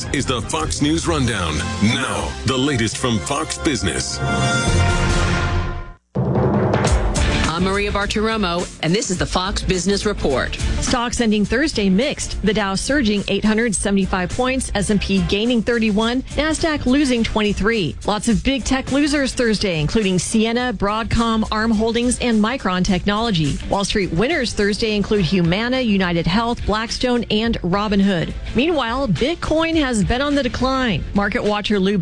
is the Fox News Rundown. Now, the latest from Fox Business. I'm Maria Bartiromo, and this is the Fox Business Report. Stocks ending Thursday mixed. The Dow surging 875 points, S&P gaining 31, NASDAQ losing 23. Lots of big tech losers Thursday, including Ciena, Broadcom, ARM Holdings, and Micron Technology. Wall Street winners Thursday include Humana, United Health, Blackstone, and Robinhood. Meanwhile, Bitcoin has been on the decline. Market watcher Lou